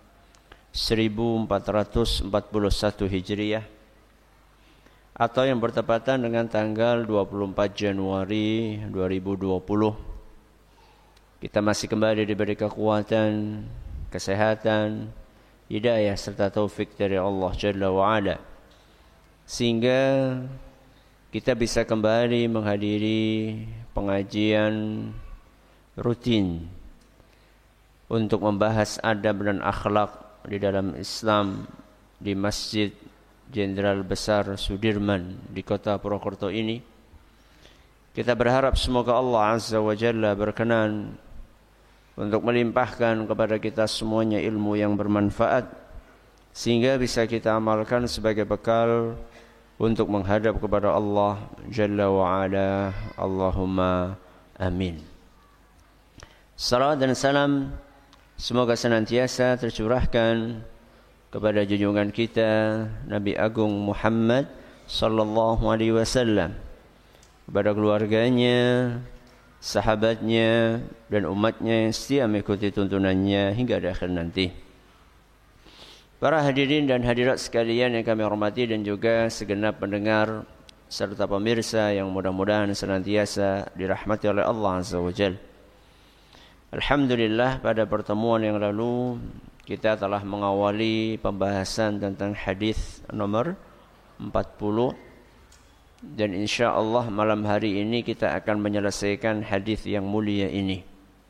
1441 Hijriah, atau yang bertepatan dengan tanggal 24 Januari 2020. Kita masih kembali diberi kekuatan, kesehatan, hidayah serta taufik dari Allah Jalla wa'ala, sehingga kita bisa kembali menghadiri pengajian rutin untuk membahas adab dan akhlak di dalam Islam di Masjid Jenderal Besar Sudirman di kota Purwokerto ini. Kita berharap semoga Allah Azza wa Jalla berkenan untuk melimpahkan kepada kita semuanya ilmu yang bermanfaat, sehingga bisa kita amalkan sebagai bekal untuk menghadap kepada Allah Jalla wa Ala. Allahumma amin. Salawat dan salam semoga senantiasa tercurahkan kepada junjungan kita Nabi Agung Muhammad sallallahu alaihi wasallam, kepada keluarganya, sahabatnya, dan umatnya yang setia mengikuti tuntunannya hingga akhir nanti. Para hadirin dan hadirat sekalian yang kami hormati, dan juga segenap pendengar serta pemirsa yang mudah-mudahan senantiasa dirahmati oleh Allah Azza wa Jalla. Alhamdulillah, pada pertemuan yang lalu kita telah mengawali pembahasan tentang hadis nomor 40, dan insya Allah malam hari ini kita akan menyelesaikan hadis yang mulia ini.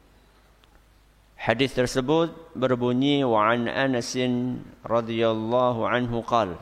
Hadis tersebut berbunyi, wa an Anas radhiyallahu anhu qala,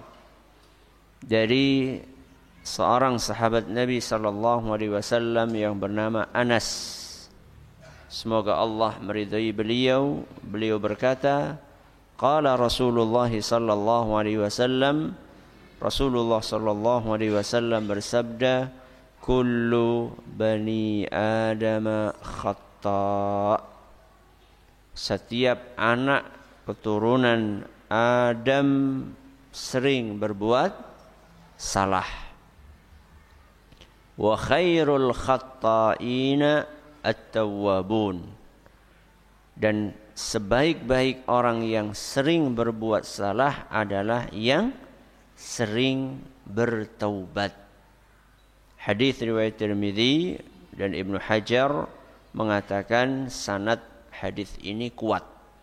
dari seorang sahabat Nabi sallallahu alaihi wasallam yang bernama Anas, semoga Allah meridai beliau. Beliau berkata, qala Rasulullah sallallahu alaihi wasallam, Rasulullah sallallahu alaihi wasallam bersabda, kullu bani Adam khata'. Setiap anak keturunan Adam sering berbuat salah. wa khairul khatta'ina at-tawwabun. Dan sebaik-baik orang yang sering berbuat salah adalah yang sering bertaubat. Hadis riwayat Tirmidzi dan Ibnu Hajar mengatakan sanad hadis ini kuat.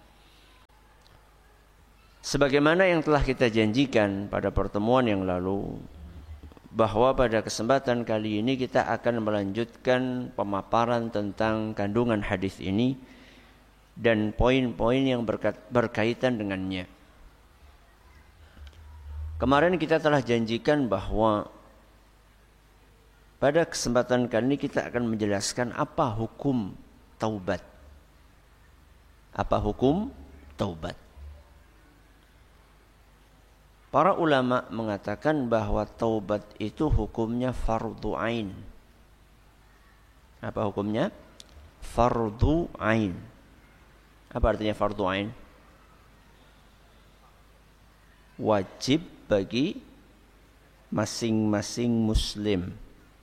Sebagaimana yang telah kita janjikan pada pertemuan yang lalu, bahwa pada kesempatan kali ini kita akan melanjutkan pemaparan tentang kandungan hadis ini dan poin-poin yang berkaitan dengannya. Kemarin kita telah janjikan bahwa pada kesempatan kali ini kita akan menjelaskan apa hukum taubat. Apa hukum taubat? Para ulama mengatakan bahwa taubat itu hukumnya fardhu ain. Apa hukumnya? Fardhu ain. Apa artinya fardhu ain? Wajib bagi masing-masing muslim.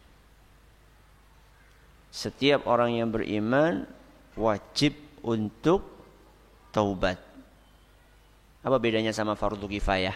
Setiap orang yang beriman wajib untuk taubat. Apa bedanya sama fardhu kifayah?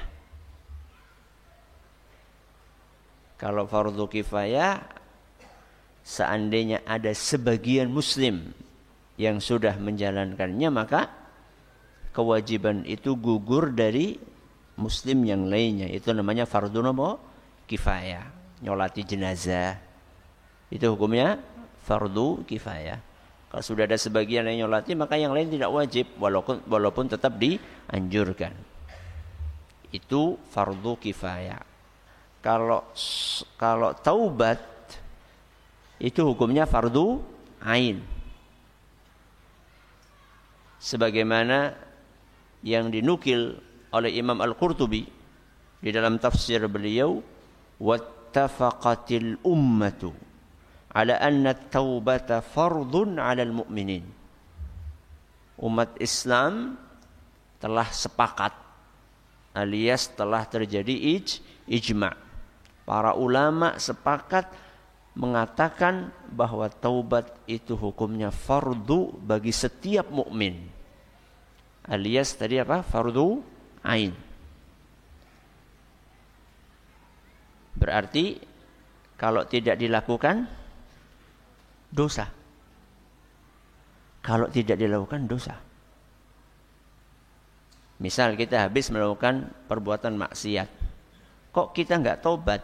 Kalau fardhu kifayah, seandainya ada sebagian muslim yang sudah menjalankannya, maka kewajiban itu gugur dari muslim yang lainnya. Itu namanya fardhu kifayah. Nyolati jenazah, itu hukumnya fardhu kifayah. Kalau sudah ada sebagian yang nyolati, maka yang lain tidak wajib, walaupun tetap dianjurkan. Itu fardhu kifayah. Kalau taubat itu hukumnya fardhu ain. Sebagaimana yang dinukil oleh Imam Al-Qurtubi di dalam tafsir beliau, wattafaqatil ummatu ala anna at-taubata fardhun 'alal mu'minin. Umat Islam telah sepakat alias telah terjadi ijma'. Para ulama sepakat mengatakan bahwa taubat itu hukumnya fardu bagi setiap mukmin. Alias tadi apa? Fardu ain. Berarti kalau tidak dilakukan dosa. Kalau tidak dilakukan dosa. Misal kita habis melakukan perbuatan maksiat, kok kita enggak taubat?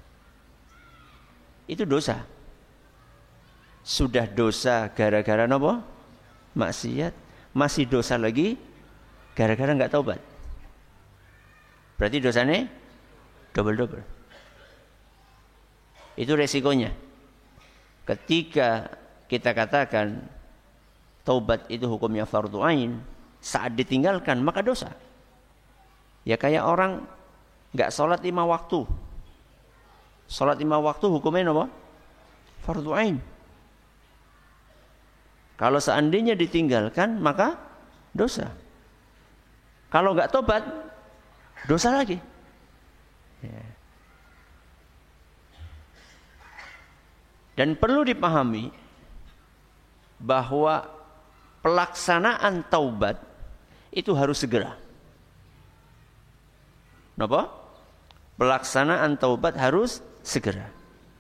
Itu dosa. Sudah dosa gara-gara apa? Maksiat. Masih dosa lagi gara-gara enggak taubat. Berarti dosanya double-double. Itu resikonya. Ketika kita katakan taubat itu hukumnya fardhu ain, saat ditinggalkan maka dosa. Ya kayak orang enggak sholat 5 waktu. Sholat 5 waktu hukumnya apa? Fardhu ain. Kalau seandainya ditinggalkan maka dosa. Kalau enggak tobat, dosa lagi. Ya. Dan perlu dipahami bahwa pelaksanaan taubat itu harus segera. Kenapa? Pelaksanaan taubat harus segera.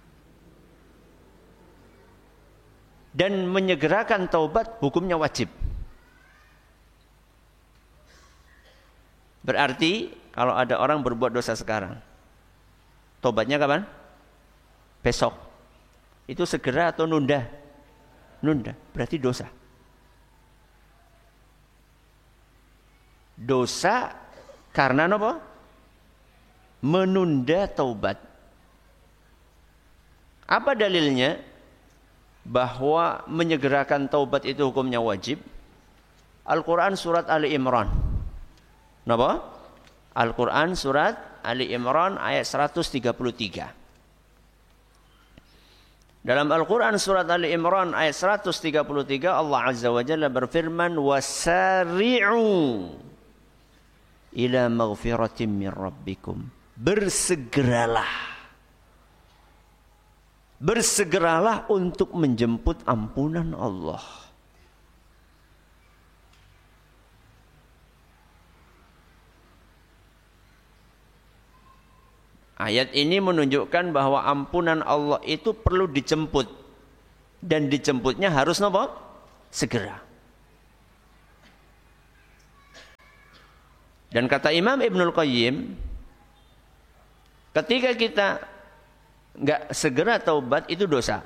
Dan menyegerakan taubat hukumnya wajib. Berarti kalau ada orang berbuat dosa sekarang, taubatnya kapan? Besok. Itu segera atau nunda? Nunda. Berarti dosa. Dosa karena apa? Menunda taubat. Apa dalilnya bahwa menyegerakan taubat itu hukumnya wajib? Al-Quran surat Ali Imran. Kenapa? Al-Quran surat Ali Imran ayat 133. Dalam Al-Quran surat Ali Imran ayat 133 Allah Azza wa Jalla berfirman, wasari'u ila maghfiratin min rabbikum. Bersegeralah bersegeralah untuk menjemput ampunan Allah. Ayat ini menunjukkan bahwa ampunan Allah itu perlu dijemput. Dan dijemputnya harus apa? Segera. Dan kata Imam Ibnul Qayyim, ketika kita nggak segera taubat itu dosa.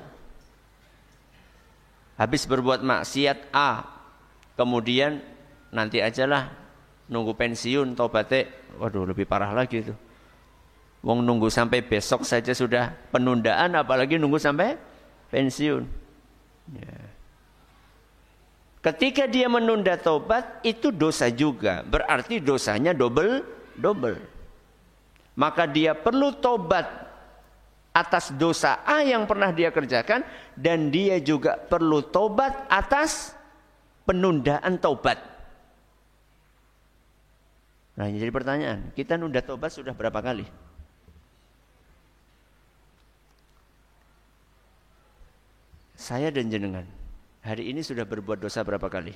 Habis berbuat maksiat A, kemudian nanti ajalah nunggu pensiun taubatnya, waduh lebih parah lagi itu. Wong nunggu sampai besok saja sudah penundaan, apalagi nunggu sampai pensiun. Ya. Ketika dia menunda taubat itu dosa juga, berarti dosanya double. Maka dia perlu taubat atas dosa A yang pernah dia kerjakan, dan dia juga perlu taubat atas penundaan taubat. Nah, jadi pertanyaan, kita nunda taubat sudah berapa kali? Saya dan jenengan hari ini sudah berbuat dosa berapa kali?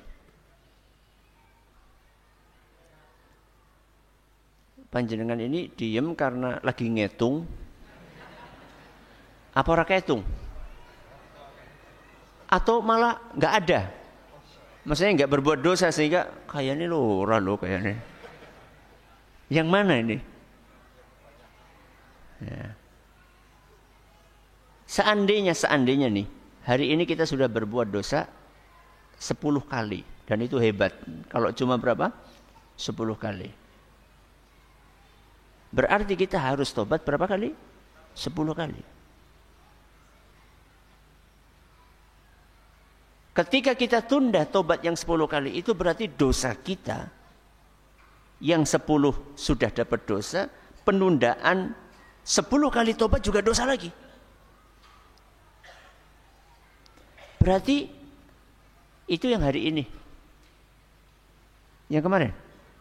Panjenengan ini diem karena lagi ngitung. Apa ora ketung? Atau malah nggak ada? Maksudnya nggak berbuat dosa sehingga kayaknya ora lo kayaknya. Yang mana ini? Ya. Seandainya nih, hari ini kita sudah berbuat dosa 10 kali. Dan itu hebat. Kalau cuma berapa? 10 kali. Berarti kita harus tobat berapa kali? 10 kali. Ketika kita tunda tobat yang 10 kali itu berarti dosa kita yang 10 sudah dapat dosa, penundaan 10 kali tobat juga dosa lagi. Berarti itu yang hari ini. Yang kemarin?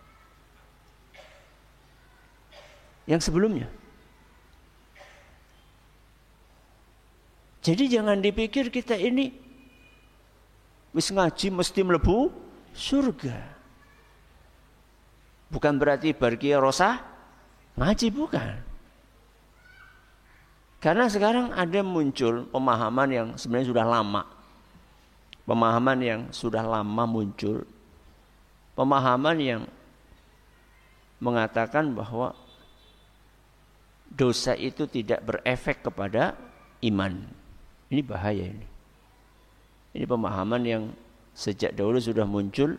Yang sebelumnya? Jadi jangan dipikir kita ini wis ngaji mesti mlebu surga. Bukan berarti barki rosah ngaji, bukan. Karena sekarang ada muncul pemahaman yang sebenarnya sudah lama. Pemahaman yang sudah lama muncul. Pemahaman yang mengatakan bahwa dosa itu tidak berefek kepada iman. Ini bahaya ini. Ini pemahaman yang sejak dahulu sudah muncul.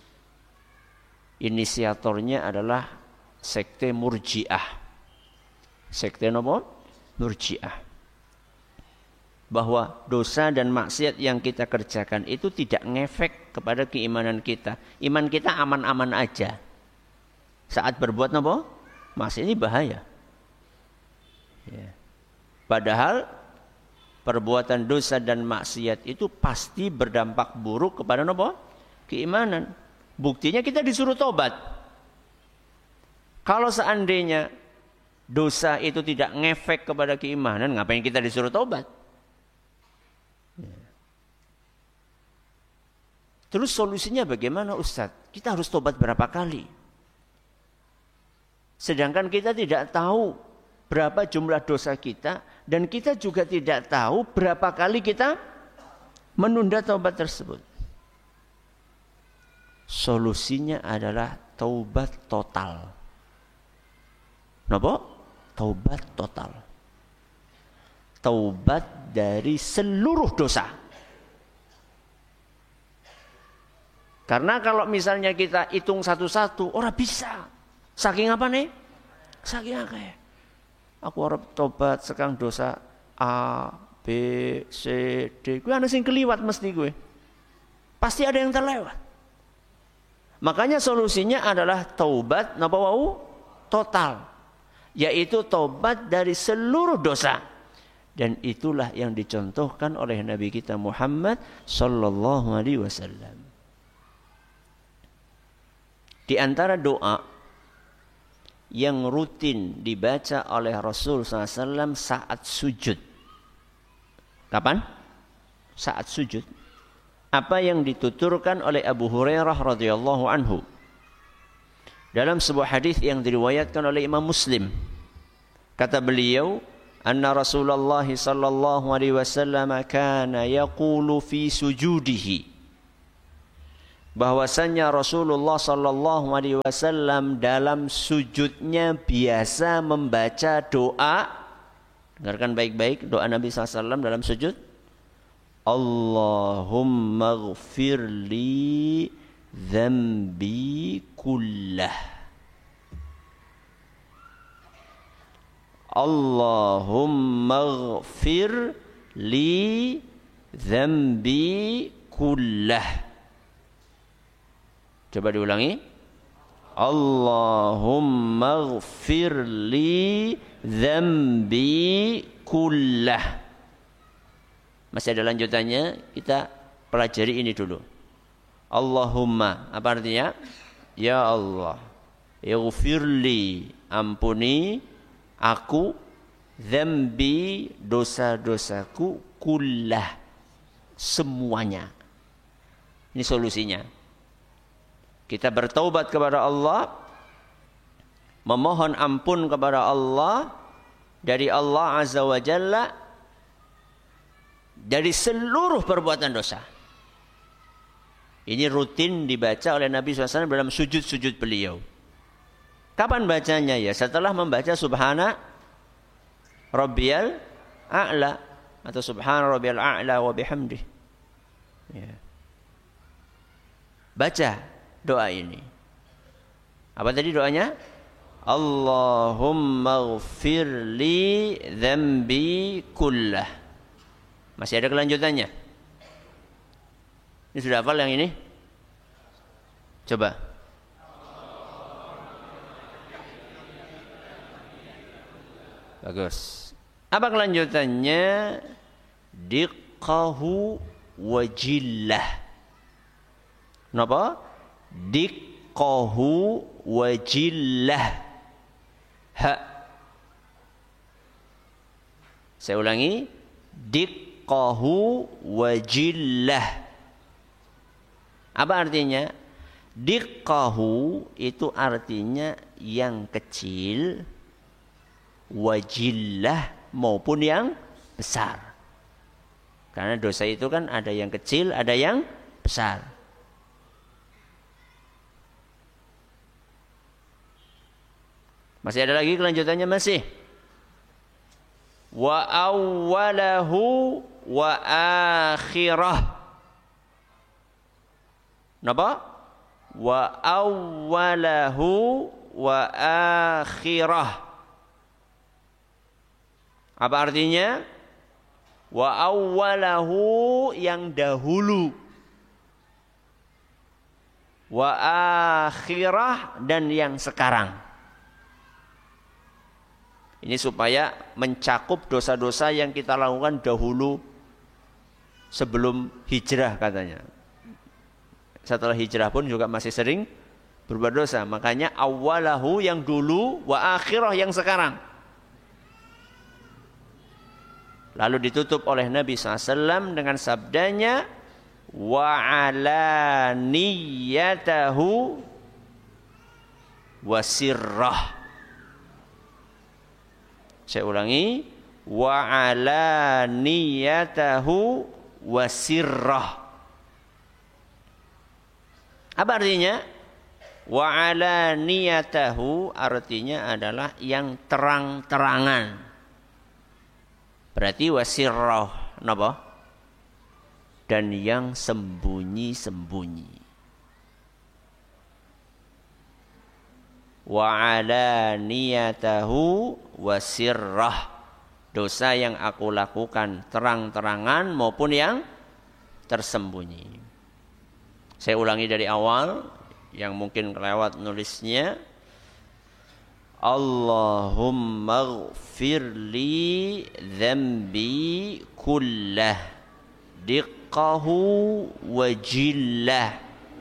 Inisiatornya adalah sekte Murji'ah. Sekte apa? Murji'ah. Bahwa dosa dan maksiat yang kita kerjakan itu tidak ngefek kepada keimanan kita. Iman kita aman-aman aja. Saat berbuat apa? Maksiat ini bahaya. Ya. Padahal perbuatan dosa dan maksiat itu pasti berdampak buruk kepada apa? Keimanan. Buktinya kita disuruh tobat. Kalau seandainya dosa itu tidak ngefek kepada keimanan, ngapain kita disuruh tobat? Ya. Terus solusinya bagaimana, Ustadz? Kita harus tobat berapa kali? Sedangkan kita tidak tahu berapa jumlah dosa kita, dan kita juga tidak tahu berapa kali kita menunda taubat tersebut. Solusinya adalah taubat total. Kenapa? Taubat total. Taubat dari seluruh dosa. Karena kalau misalnya kita hitung satu-satu, orang bisa. Saking apa nih? Saking apa ya? Aku harap tobat sekarang dosa A, B, C, D. Gue ada sing keliwat mesti gue. Pasti ada yang terlewat. Makanya solusinya adalah taubat napa wau? Total. Yaitu taubat dari seluruh dosa. Dan itulah yang dicontohkan oleh Nabi kita Muhammad sallallahu alaihi wasallam. Di antara doa yang rutin dibaca oleh Rasul SAW saat sujud. Kapan? Saat sujud. Apa yang dituturkan oleh Abu Hurairah radhiyallahu anhu dalam sebuah hadis yang diriwayatkan oleh Imam Muslim. Kata beliau, anna Rasulullah sallallahu alaihi wasallam kana yaqulu fi sujudihi, bahwasannya Rasulullah sallallahu alaihi wasallam dalam sujudnya biasa membaca doa. Dengarkan baik-baik doa Nabi SAW dalam sujud. Allahumma ghfirli dzambi kullah. Allahumma ghfir li dzambi kullah. Coba diulangi. Allahumma ghfir li dzambi kullah. Masih ada lanjutannya, kita pelajari ini dulu. Allahumma, apa artinya? Ya Allah, ighfirli, ampuni aku, dzambi, dosa-dosaku, kullah, semuanya. Ini solusinya. Kita bertaubat kepada Allah, memohon ampun kepada Allah dari Allah Azza wa Jalla dari seluruh perbuatan dosa. Ini rutin dibaca oleh Nabi SAW dalam sujud-sujud beliau. Kapan bacanya? Ya setelah membaca Subhana Rabbiyal A'la atau Subhana Rabbiyal A'la wa bihamdih. Ya. Baca doa ini. Apa tadi doanya? Allahumma ghfir li dzambi kullah. Masih ada kelanjutannya. Ini sudah hafal yang ini? Coba. Bagus. Apa kelanjutannya? Diqqahu wajillah. Kenapa? Diqqahu wajillah. Ha. Saya ulangi. Diqqahu wajillah. Apa artinya? Diqqahu itu artinya yang kecil, wajillah maupun yang besar. Karena dosa itu kan ada yang kecil, ada yang besar. Masih ada lagi kelanjutannya masih. Wa awwalahu wa akhirah. Napa? Wa awwalahu wa akhirah. Apa artinya? Wa awwalahu yang dahulu. Wa akhirah dan yang sekarang. Ini supaya mencakup dosa-dosa yang kita lakukan dahulu sebelum hijrah katanya. Setelah hijrah pun juga masih sering berbuat dosa. Makanya awwalahu yang dulu, wa akhirah yang sekarang. Lalu ditutup oleh Nabi SAW dengan sabdanya, wa ala niyatahu wa sirrah. Saya ulangi, wa ala niyatahu wa sirrah. Apa artinya? Wa ala niyatahu artinya adalah yang terang-terangan. Berarti wa sirrah, napa? Dan yang sembunyi-sembunyi. Wa ala niyatahu wa sirrah. Dosa yang aku lakukan terang-terangan maupun yang tersembunyi. Saya ulangi dari awal yang mungkin kelewat nulisnya. Allahumma ghfir li dzambi kullah diqqahu wa jillah.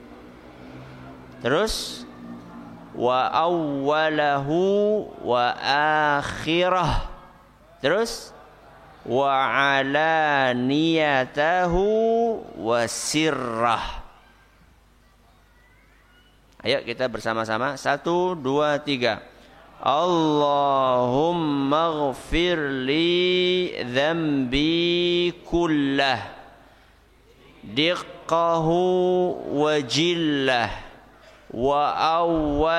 Terus wa awwalahu wa akhirah. Terus wa alaniyatahu wa sirrah. Ayo kita bersama-sama. 1, 2, 3. Allahumma ghfir li dhanbi kullah diqqahu wa jillah wa awwal